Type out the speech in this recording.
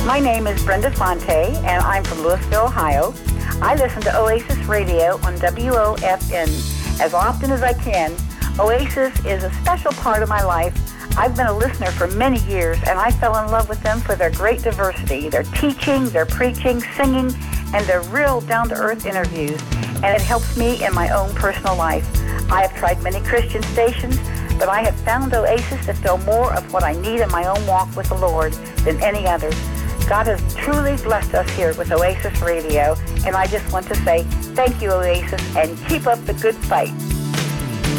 My name is Brenda Fonte, and I'm from Louisville, Ohio. I listen to Oasis Radio on WOFN as often as I can. Oasis is a special part of my life. I've been a listener for many years, and I fell in love with them for their great diversity, their teaching, their preaching, singing, and their real down-to-earth interviews. And it helps me in my own personal life. I have tried many Christian stations, but I have found Oasis to fill more of what I need in my own walk with the Lord than any others. God has truly blessed us here with Oasis Radio, and I just want to say thank you, Oasis, and keep up the good fight.